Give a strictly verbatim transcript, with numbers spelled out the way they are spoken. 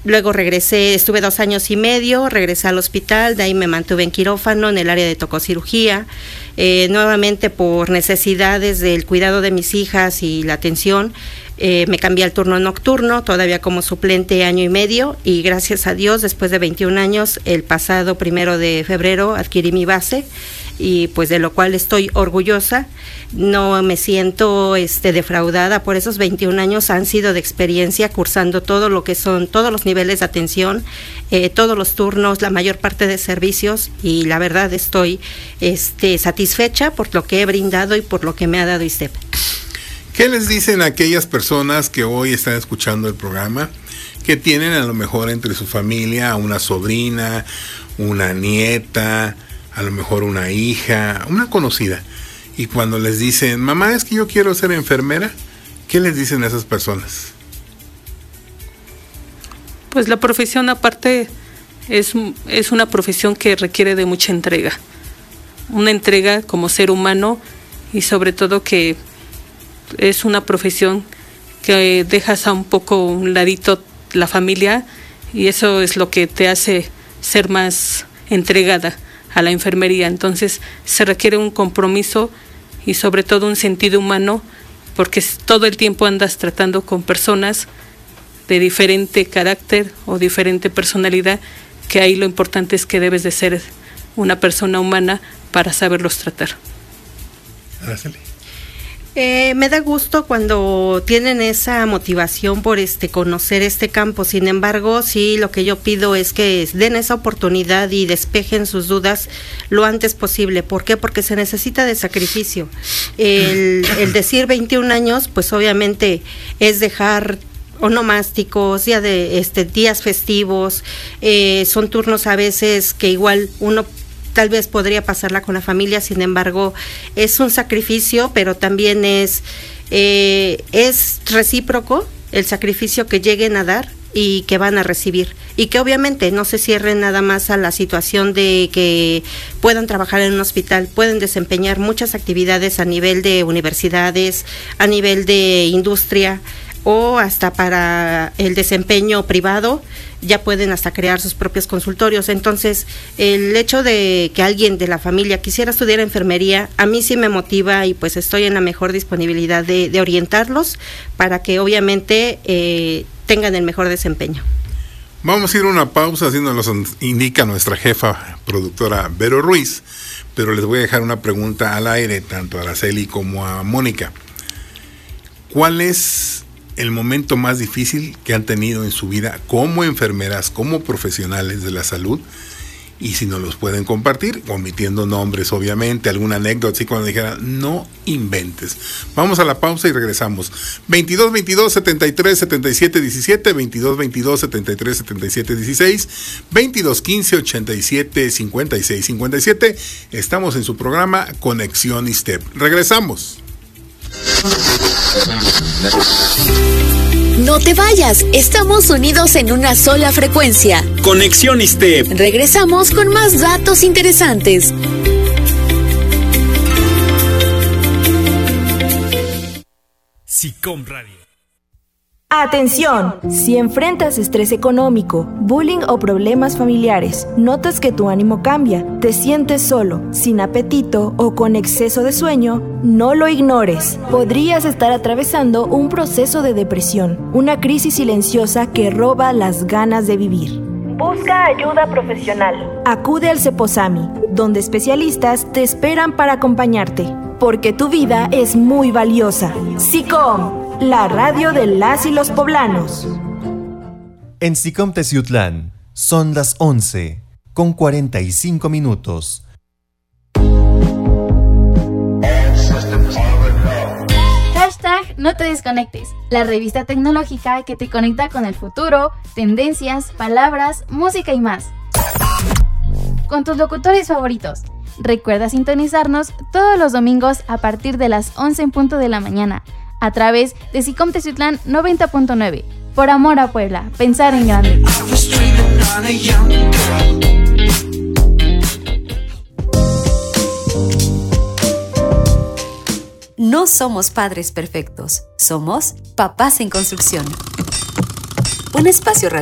Luego regresé, estuve dos años y medio, regresé al hospital, de ahí me mantuve en quirófano, en el área de tococirugía, eh, nuevamente por necesidades del cuidado de mis hijas y la atención, eh, me cambié al turno nocturno, todavía como suplente año y medio, y gracias a Dios, después de veintiún años, el pasado primero de febrero adquirí mi base, y pues de lo cual estoy orgullosa. No me siento este defraudada por esos veintiún años, han sido de experiencia cursando todo lo que son todos los niveles de atención, eh, todos los turnos, la mayor parte de servicios, y la verdad estoy este satisfecha por lo que he brindado y por lo que me ha dado ISSSTE P. ¿Qué les dicen a aquellas personas que hoy están escuchando el programa, que tienen a lo mejor entre su familia una sobrina, una nieta, a lo mejor una hija, una conocida, y cuando les dicen, mamá, es que yo quiero ser enfermera, ¿qué les dicen a esas personas? Pues la profesión aparte es, es una profesión que requiere de mucha entrega, una entrega como ser humano, y sobre todo que es una profesión que dejas a un poco un ladito la familia, y eso es lo que te hace ser más entregada a la enfermería. Entonces se requiere un compromiso y sobre todo un sentido humano, porque todo el tiempo andas tratando con personas de diferente carácter o diferente personalidad, que ahí lo importante es que debes de ser una persona humana para saberlos tratar. Araceli. Eh, me da gusto cuando tienen esa motivación por este conocer este campo. Sin embargo, sí, lo que yo pido es que den esa oportunidad y despejen sus dudas lo antes posible. ¿Por qué? Porque se necesita de sacrificio. El, el decir veintiún años, pues obviamente es dejar onomásticos, día de este días festivos, eh, son turnos a veces que igual uno tal vez podría pasarla con la familia. Sin embargo, es un sacrificio, pero también es, eh, es recíproco el sacrificio que lleguen a dar y que van a recibir, y que obviamente no se cierren nada más a la situación de que puedan trabajar en un hospital, pueden desempeñar muchas actividades a nivel de universidades, a nivel de industria, o hasta para el desempeño privado, ya pueden hasta crear sus propios consultorios. Entonces, el hecho de que alguien de la familia quisiera estudiar enfermería, a mí sí me motiva, y pues estoy en la mejor disponibilidad de, de orientarlos para que obviamente eh, tengan el mejor desempeño. Vamos a ir a una pausa, así nos lo indica nuestra jefa productora Vero Ruiz, pero les voy a dejar una pregunta al aire, tanto a Araceli como a Mónica. ¿Cuál es el momento más difícil que han tenido en su vida como enfermeras, como profesionales de la salud? Y si nos los pueden compartir, omitiendo nombres obviamente, alguna anécdota, así cuando dijeran, no inventes. Vamos a la pausa y regresamos. veintidós veintidós setenta y tres setenta y siete diecisiete, veintidós veintidós setenta y tres setenta y siete dieciséis, veintidós quince ochenta y siete cincuenta y seis cincuenta y siete. Estamos en su programa Conexión ISSSTE P. Regresamos. No te vayas, estamos unidos en una sola frecuencia. Conexión ISSSTE P. Regresamos con más datos interesantes. SICOM Radio. Atención, si enfrentas estrés económico, bullying o problemas familiares, notas que tu ánimo cambia, te sientes solo, sin apetito o con exceso de sueño, no lo ignores. Podrías estar atravesando un proceso de depresión, una crisis silenciosa que roba las ganas de vivir. Busca ayuda profesional. Acude al Ceposami, donde especialistas te esperan para acompañarte, porque tu vida es muy valiosa. SICOM, la radio de las y los poblanos. En SICOM Teciutlán son las once con cuarenta y cinco minutos. Hashtag no te desconectes, la revista tecnológica que te conecta con el futuro, tendencias, palabras, música y más. Con tus locutores favoritos. Recuerda sintonizarnos todos los domingos a partir de las once en punto de la mañana, a través de SICOM Teciutlán noventa punto nueve. Por amor a Puebla, pensar en grande. No somos padres perfectos, somos papás en construcción. Un espacio radial